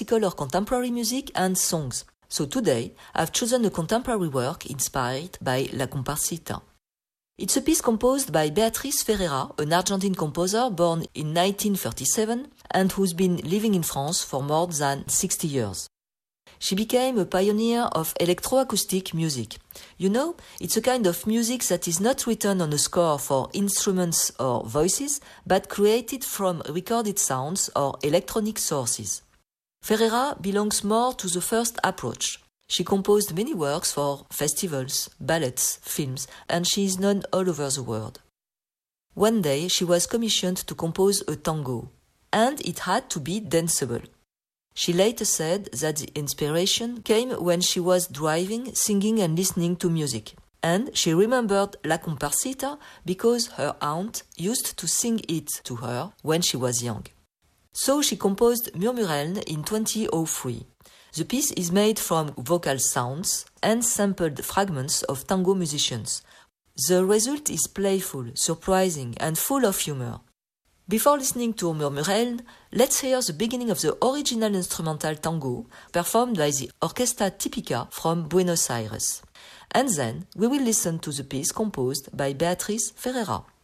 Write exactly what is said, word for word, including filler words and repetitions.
classical or contemporary music and songs. So today, I've chosen a contemporary work inspired by La Comparsita. It's a piece composed by Beatriz Ferreira, an Argentine composer born in nineteen thirty-seven and who's been living in France for more than sixty years. She became a pioneer of electroacoustic music. You know, it's a kind of music that is not written on a score for instruments or voices, but created from recorded sounds or electronic sources. Ferreira belongs more to the first approach. She composed many works for festivals, ballets, films, and she is known all over the world. One day she was commissioned to compose a tango, and it had to be danceable. She later said that the inspiration came when she was driving, singing and listening to music. And she remembered La Comparsita because her aunt used to sing it to her when she was young. So she composed Murmureln in twenty oh three. The piece is made from vocal sounds and sampled fragments of tango musicians. The result is playful, surprising, and full of humor. Before listening to Murmureln, let's hear the beginning of the original instrumental tango performed by the Orquesta Típica from Buenos Aires. And then we will listen to the piece composed by Beatriz Ferreira.